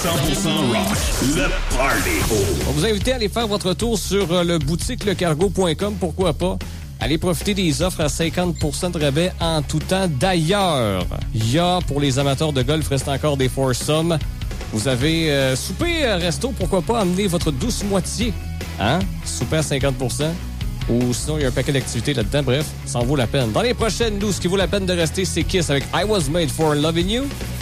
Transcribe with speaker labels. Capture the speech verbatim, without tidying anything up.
Speaker 1: cent pour cent rock, le party.
Speaker 2: On vous invite à aller faire votre tour sur le boutique le cargo point com, pourquoi pas. Allez profiter des offres à cinquante pour cent de rabais en tout temps. D'ailleurs, il y a, pour les amateurs de golf, reste encore des foursomes. Vous avez euh, souper, euh, resto, pourquoi pas amener votre douce moitié. Hein? Souper à cinquante pour cent. Ou sinon, il y a un paquet d'activités là-dedans. Bref, ça en vaut la peine. Dans les prochaines news, ce qui vaut la peine de rester, c'est Kiss avec I Was Made for Loving You.